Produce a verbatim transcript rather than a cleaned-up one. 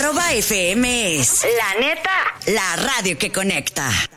Arroba F M es, la neta, la radio que conecta.